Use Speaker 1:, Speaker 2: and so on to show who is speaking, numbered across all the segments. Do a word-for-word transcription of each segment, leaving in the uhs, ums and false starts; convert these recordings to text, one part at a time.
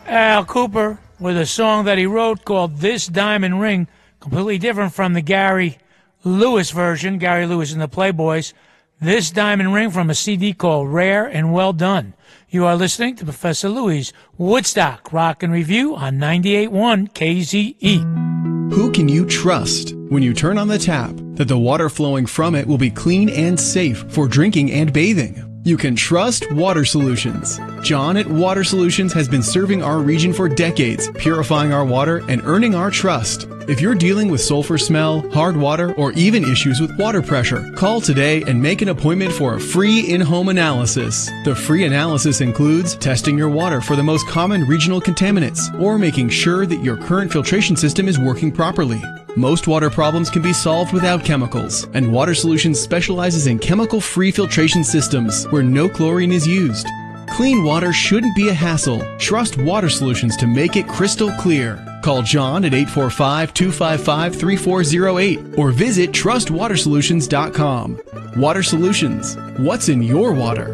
Speaker 1: Al Cooper with a song that he wrote called This Diamond Ring, completely different from the Gary Lewis version, Gary Lewis and the Playboys. This Diamond Ring from a C D called Rare and Well Done. You are listening to Professor Louie's Woodstock Rock and Review on ninety-eight point one K Z E.
Speaker 2: Who can you trust when you turn on the tap that the water flowing from it will be clean and safe for drinking and bathing? You can trust Water Solutions. John at Water Solutions has been serving our region for decades, purifying our water and earning our trust. If you're dealing with sulfur smell, hard water, or even issues with water pressure, call today and make an appointment for a free in-home analysis. The free analysis includes testing your water for the most common regional contaminants or making sure that your current filtration system is working properly. Most water problems can be solved without chemicals, and Water Solutions specializes in chemical-free filtration systems where no chlorine is used. Clean water shouldn't be a hassle. Trust Water Solutions to make it crystal clear. Call John at eight four five, two five five, three four zero eight or visit trust water solutions dot com. Water Solutions. What's in your water?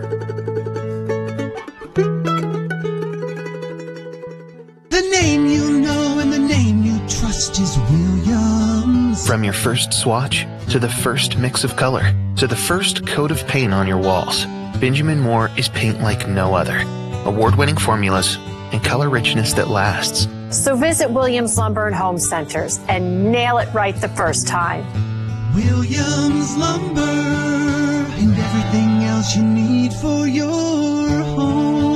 Speaker 3: The name you know and the name you trust is Williams.
Speaker 4: From your first swatch to the first mix of color to the first coat of paint on your walls, Benjamin Moore is paint like no other. Award-winning formulas and color richness that lasts.
Speaker 5: So visit Williams Lumber and Home Centers and nail it right the first time.
Speaker 3: Williams Lumber and everything else you need for your home.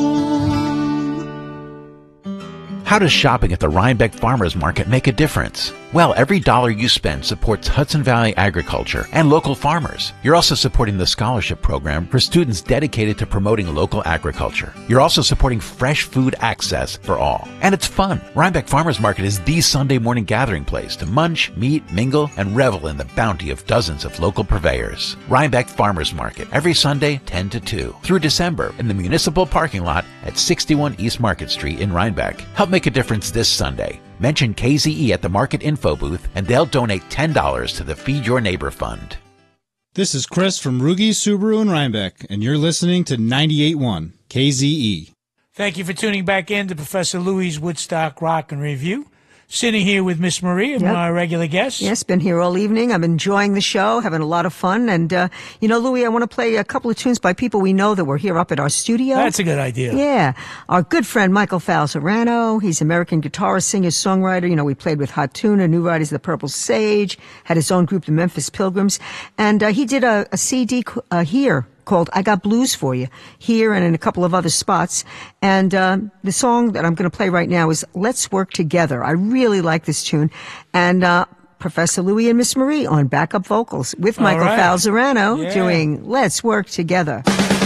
Speaker 6: How does shopping at the Rhinebeck Farmers Market make a difference? Well, every dollar you spend supports Hudson Valley agriculture and local farmers. You're also supporting the scholarship program for students dedicated to promoting local agriculture. You're also supporting fresh food access for all. And it's fun. Rhinebeck Farmers Market is the Sunday morning gathering place to munch, meet, mingle, and revel in the bounty of dozens of local purveyors. Rhinebeck Farmers Market, every Sunday, ten to two, through December in the municipal parking lot at sixty-one East Market Street in Rhinebeck. Help make a difference this Sunday. Mention K Z E at the Market Info booth, and they'll donate ten dollars to the Feed Your Neighbor Fund.
Speaker 7: This is Chris from Rugi Subaru in Rhinebeck, and you're listening to ninety-eight point one K Z E.
Speaker 1: Thank you for tuning back in to Professor Louie's Woodstock Rock and Review. Sitting here with Miss Marie,
Speaker 8: yep.
Speaker 1: my regular guest.
Speaker 8: Yes, been here all evening. I'm enjoying the show, having a lot of fun. And, uh, you know, Louie, I want to play a couple of tunes by people we know that were here up at our studio.
Speaker 1: That's a good idea.
Speaker 8: Yeah. Our good friend Michael Falzarano. He's American guitarist, singer, songwriter. You know, we played with Hot Tuna, New Riders of the Purple Sage, had his own group, the Memphis Pilgrims. And uh, he did a, a C D uh, here called I Got Blues For You, here and in a couple of other spots. And uh, the song that I'm going to play right now is Let's Work Together. I really like this tune. And uh, Professor Louie and Miss Marie on backup vocals with Michael
Speaker 1: right.
Speaker 8: Falzarano
Speaker 1: yeah.
Speaker 8: doing Let's Work Together.